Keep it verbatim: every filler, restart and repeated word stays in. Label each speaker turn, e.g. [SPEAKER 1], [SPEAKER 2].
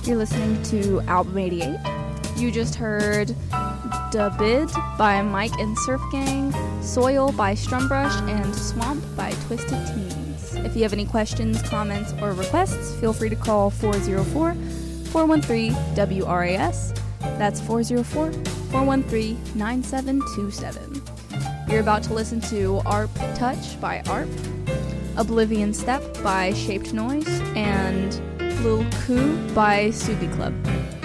[SPEAKER 1] You're listening to Album eighty-eight. You just heard Da Bid by Mike and Surf Gang, Soil by Strumbrush, and Swamp by Twisted Teens. If you have any questions, comments, or requests, feel free to call four oh four, four one three, W R A S. That's four oh four, four one three, nine seven two seven. You're about to listen to Arp Touch by Arp, Oblivion Step by Shaped Noise, and Lil Coup by Subi Club.